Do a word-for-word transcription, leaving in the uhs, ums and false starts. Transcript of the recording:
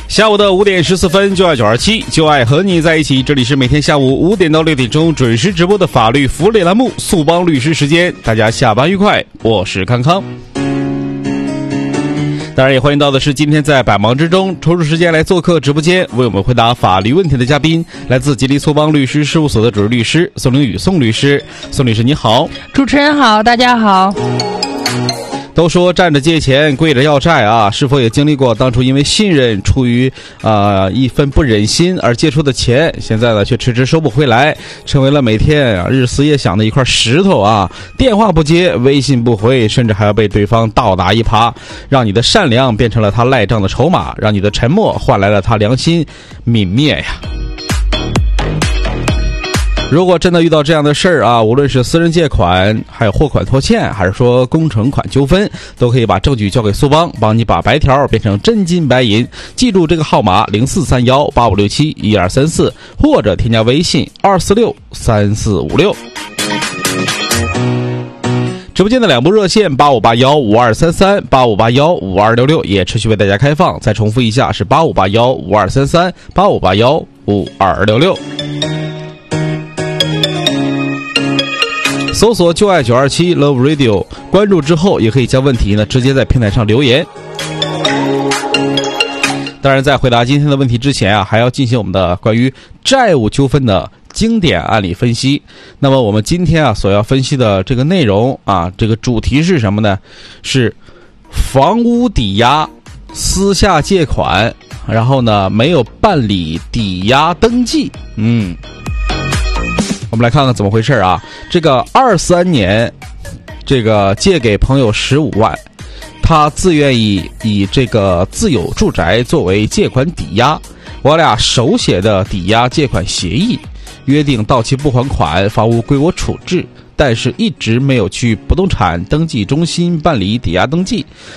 下午的五点十四分，就爱九二七，就爱和你在一起。这里是每天下午五点到六点钟准时直播的法律福利栏目速帮律师时间，大家下班愉快，我是康康。当然也欢迎到的是今天在百忙之中抽出时间来做客直播间为我们回答法律问题的嘉宾，来自吉利速帮律师事务所的主任律师宋凌宇宋律师。宋律师你好。 主持人好，大家好。 都说站着借钱跪着要债啊，是否也经历过当初因为信任出于啊、呃、一份不忍心而借出的钱，现在呢却迟迟收不回来，成为了每天啊日思夜想的一块石头啊，电话不接，微信不回，甚至还要被对方倒打一耙，让你的善良变成了他赖账的筹码，让你的沉默换来了他良心泯灭呀。如果真的遇到这样的事儿啊，无论是私人借款，还有货款拖欠，还是说工程款纠纷，都可以把证据交给苏邦，帮你把白条变成真金白银。记住这个号码零四三幺八五六七一二三四，或者添加微信二四六三四五六。直播间的两部热线八五八幺五二三三、八五八幺五二六六也持续为大家开放。再重复一下是八五八幺五二三三、八五八幺五二六六。搜索就爱九二七 Love Radio， 关注之后也可以将问题呢直接在平台上留言。当然在回答今天的问题之前啊，还要进行我们的关于债务纠纷的经典案例分析。那么我们今天啊所要分析的这个内容啊，这个主题是什么呢？是房屋抵押私下借款，然后呢没有办理抵押登记。嗯我们来看看怎么回事啊。这个二三年这个借给朋友十五万，他自愿意以这个自有住宅作为借款抵押，我俩手写的抵押借款协议，约定到期不还款，房屋归我处置，但是一直没有去不动产登记中心办理抵押登记。